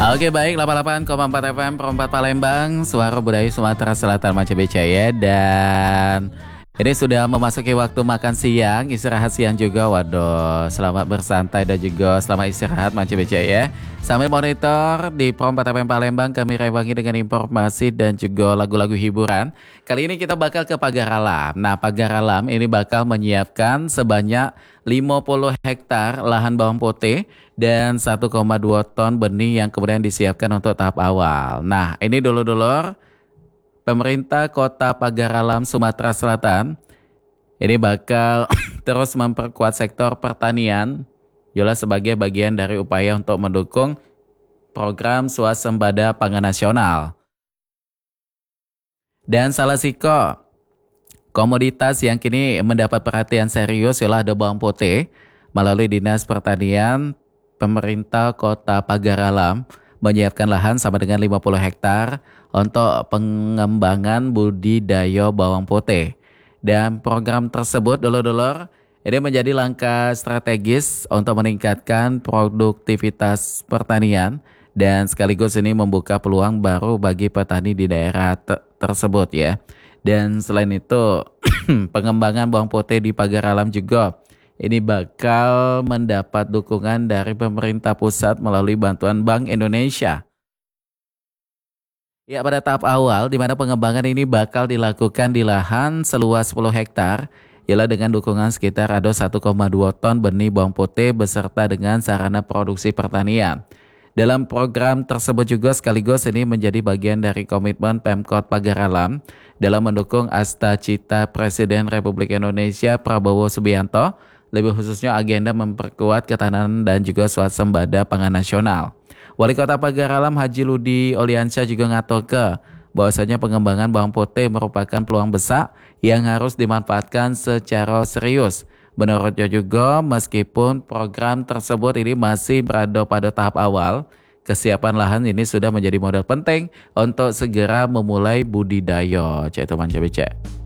Oke baik, 88,4 FM Perempat Palembang, Suara Budaya Sumatera Selatan Manca ya. Dan ini sudah memasuki waktu makan siang, istirahat siang juga. Waduh, selamat bersantai dan juga selamat istirahat Manca ya. Sambil monitor di Perempat FM Palembang, kami rewangi dengan informasi dan juga lagu-lagu hiburan. Kali ini kita bakal ke Pagar Alam. Nah, Pagar Alam ini bakal menyiapkan sebanyak 50 hektar lahan bawang putih dan 1,2 ton benih yang kemudian disiapkan untuk tahap awal. Nah, ini dulur-dulur, pemerintah Kota Pagar Alam Sumatera Selatan ini bakal terus memperkuat sektor pertanian, jelas sebagai bagian dari upaya untuk mendukung program swasembada pangan nasional. Dan salah siko komoditas yang kini mendapat perhatian serius ialah ada bawang putih. Melalui Dinas Pertanian, pemerintah Kota Pagar Alam menyiapkan lahan sama dengan 50 hektar untuk pengembangan budidaya bawang putih. Dan program tersebut, dulur-dulur, ini menjadi langkah strategis untuk meningkatkan produktivitas pertanian dan sekaligus ini membuka peluang baru bagi petani di daerah tersebut ya. Dan selain itu, pengembangan bawang putih di Pagar Alam juga ini bakal mendapat dukungan dari pemerintah pusat melalui bantuan Bank Indonesia. Ya, pada tahap awal di mana pengembangan ini bakal dilakukan di lahan seluas 10 hektar, ialah dengan dukungan sekitar ada 1,2 ton benih bawang putih beserta dengan sarana produksi pertanian. Dalam program tersebut juga sekaligus ini menjadi bagian dari komitmen Pemkot Pagar Alam dalam mendukung Asta Cita Presiden Republik Indonesia Prabowo Subianto, lebih khususnya agenda memperkuat ketahanan dan juga swasembada pangan nasional. Wali Kota Pagar Alam Haji Ludi Oliansyah juga ngatoke bahwasanya pengembangan bawang putih merupakan peluang besar yang harus dimanfaatkan secara serius. Menurutnya juga meskipun program tersebut ini masih berada pada tahap awal, kesiapan lahan ini sudah menjadi modal penting untuk segera memulai budidaya. Cek teman cek.